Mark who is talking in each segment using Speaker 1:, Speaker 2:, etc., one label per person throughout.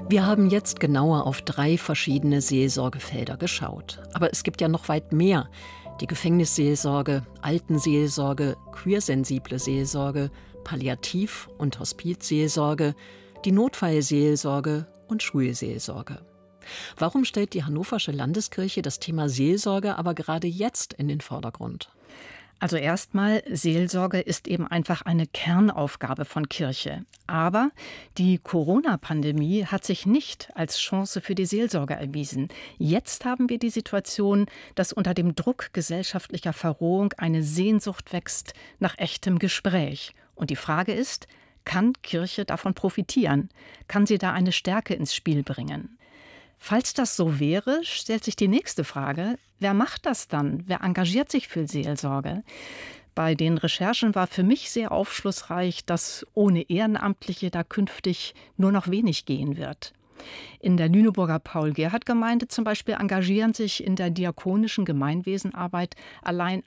Speaker 1: Wir haben jetzt genauer auf 3 verschiedene Seelsorgefelder geschaut. Aber es gibt ja noch weit mehr. Die Gefängnisseelsorge, Altenseelsorge, queersensible Seelsorge, Palliativ- und Hospizseelsorge, die Notfallseelsorge und Schulseelsorge. Warum stellt die Hannoversche Landeskirche das Thema Seelsorge aber gerade jetzt in den Vordergrund?
Speaker 2: Also erstmal, Seelsorge ist eben einfach eine Kernaufgabe von Kirche. Aber die Corona-Pandemie hat sich nicht als Chance für die Seelsorge erwiesen. Jetzt haben wir die Situation, dass unter dem Druck gesellschaftlicher Verrohung eine Sehnsucht wächst nach echtem Gespräch. Und die Frage ist, kann Kirche davon profitieren? Kann sie da eine Stärke ins Spiel bringen? Falls das so wäre, stellt sich die nächste Frage, wer macht das dann? Wer engagiert sich für Seelsorge? Bei den Recherchen war für mich sehr aufschlussreich, dass ohne Ehrenamtliche da künftig nur noch wenig gehen wird. In der Lüneburger Paul-Gerhardt-Gemeinde zum Beispiel engagieren sich in der diakonischen Gemeinwesenarbeit allein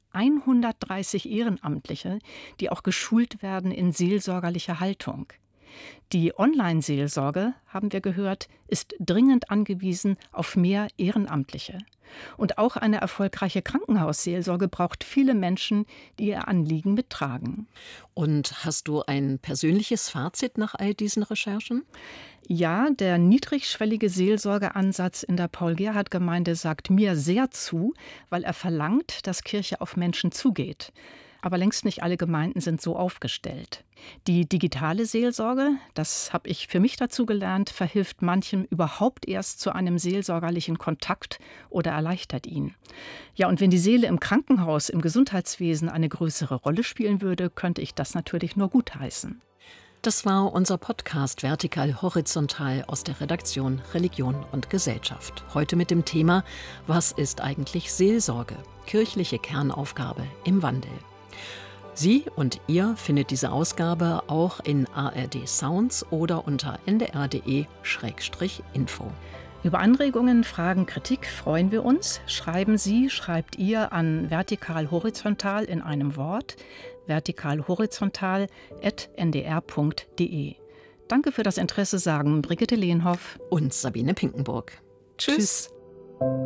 Speaker 2: 130 Ehrenamtliche, die auch geschult werden in seelsorgerlicher Haltung. Die Online-Seelsorge, haben wir gehört, ist dringend angewiesen auf mehr Ehrenamtliche. Und auch eine erfolgreiche Krankenhausseelsorge braucht viele Menschen, die ihr Anliegen mittragen.
Speaker 1: Und hast du ein persönliches Fazit nach all diesen Recherchen?
Speaker 2: Ja, der niedrigschwellige Seelsorgeansatz in der Paul-Gerhardt-Gemeinde sagt mir sehr zu, weil er verlangt, dass Kirche auf Menschen zugeht. Aber längst nicht alle Gemeinden sind so aufgestellt. Die digitale Seelsorge, das habe ich für mich dazu gelernt, verhilft manchem überhaupt erst zu einem seelsorgerlichen Kontakt oder erleichtert ihn. Ja, und wenn die Seele im Krankenhaus, im Gesundheitswesen eine größere Rolle spielen würde, könnte ich das natürlich nur gutheißen.
Speaker 1: Das war unser Podcast Vertikal Horizontal aus der Redaktion Religion und Gesellschaft. Heute mit dem Thema: Was ist eigentlich Seelsorge? Kirchliche Kernaufgabe im Wandel. Sie und ihr findet diese Ausgabe auch in ARD Sounds oder unter ndr.de/info.
Speaker 2: Über Anregungen, Fragen, Kritik freuen wir uns. Schreibt ihr an vertikal-horizontal in einem Wort, vertikal-horizontal@ndr.de. Danke für das Interesse, sagen Brigitte Lehnhoff
Speaker 1: Und Sabine Pinkenburg. Tschüss.